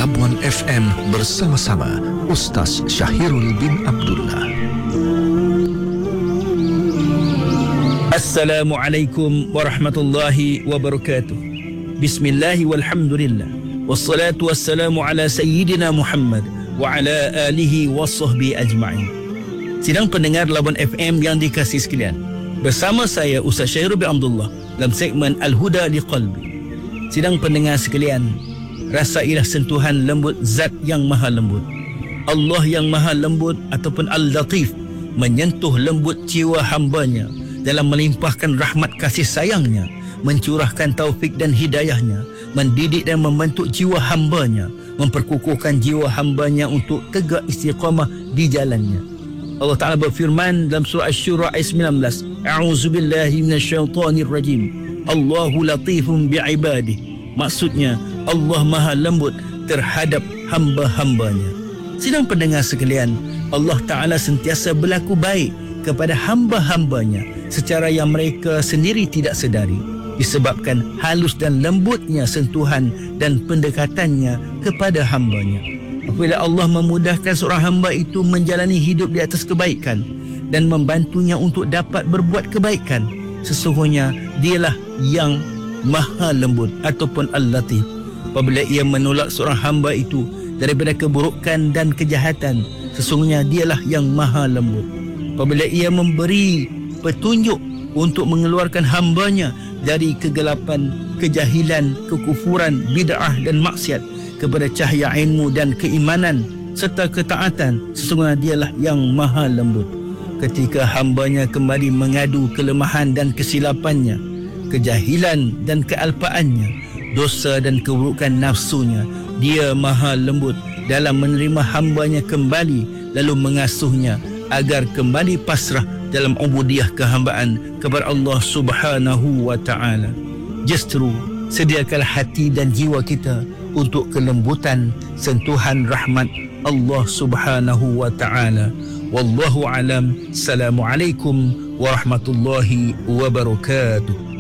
Labuan FM bersama-sama Ustaz Syahirul bin Abdullah. Assalamualaikum warahmatullahi wabarakatuh. Bismillahi walhamdulillah. Wassalatu wassalamu ala sayyidina Muhammad wa ala alihi wa sahbihi ajma'in. Sidang pendengar Labuan FM yang dikasihi sekalian, bersama saya Ustaz Syahirul bin Abdullah dalam segmen Al-Huda Liqalbi. Sidang pendengar sekalian, rasailah sentuhan lembut zat yang maha lembut. Allah yang maha lembut ataupun Al-Latif menyentuh lembut jiwa hambanya dalam melimpahkan rahmat kasih sayangnya, mencurahkan taufik dan hidayahnya, mendidik dan membentuk jiwa hambanya, memperkukuhkan jiwa hambanya untuk tegak istiqamah di jalannya. Allah Ta'ala berfirman dalam surah Asy-Syura ayat 19, A'udzubillahi minasyaitonirrajim, Allahu latifun bi'ibadih. Maksudnya Allah maha lembut terhadap hamba-hambanya. Sidang pendengar sekalian, Allah Ta'ala sentiasa berlaku baik kepada hamba-hambanya secara yang mereka sendiri tidak sedari, disebabkan halus dan lembutnya sentuhan dan pendekatannya kepada hambanya. Apabila Allah memudahkan seorang hamba itu menjalani hidup di atas kebaikan dan membantunya untuk dapat berbuat kebaikan, sesungguhnya dialah yang maha lembut ataupun Al-Latif. Apabila ia menolak seorang hamba itu daripada keburukan dan kejahatan, sesungguhnya dialah yang maha lembut. Apabila ia memberi petunjuk untuk mengeluarkan hambanya dari kegelapan, kejahilan, kekufuran, bid'ah dan maksiat kepada cahaya ilmu dan keimanan serta ketaatan, sesungguhnya dialah yang maha lembut. Ketika hambanya kembali mengadu kelemahan dan kesilapannya, kejahilan dan kealpaannya, dosa dan keburukan nafsunya, dia maha lembut dalam menerima hambanya kembali lalu mengasuhnya agar kembali pasrah dalam ubudiyah kehambaan kepada Allah Subhanahu wa Ta'ala. Justru sediakanlah hati dan jiwa kita untuk kelembutan sentuhan rahmat Allah Subhanahu wa Ta'ala. Wallahu alam. Assalamualaikum warahmatullahi wabarakatuh.